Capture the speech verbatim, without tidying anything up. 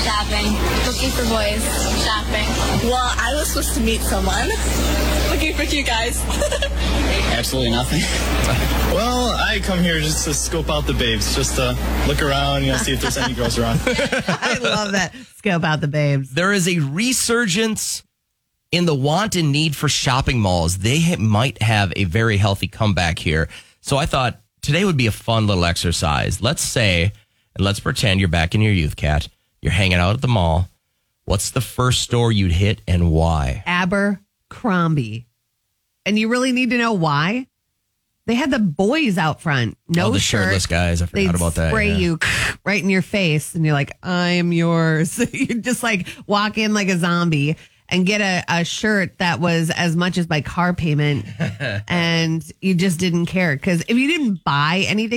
Shopping. Looking for boys. Shopping. Well, I was supposed to meet someone. Looking for you guys. Absolutely nothing. Well, I come here just to scope out the babes, just to look around, you know, see if there's any girls around. I love that. Scope out the babes. There is a resurgence in the want and need for shopping malls. They ha- might have a very healthy comeback here. So I thought today would be a fun little exercise. Let's say, and let's pretend you're back in your youth, Kat. You're hanging out at the mall. What's the first store you'd hit and why? Abercrombie. And you really need to know why? They had the boys out front. No oh, the shirt. shirtless guys. I forgot They'd about that. spray yeah. you right in your face. And you're like, I'm yours. You just like walk in like a zombie and get a, a shirt that was as much as my car payment. And you just didn't care. Because if you didn't buy anything,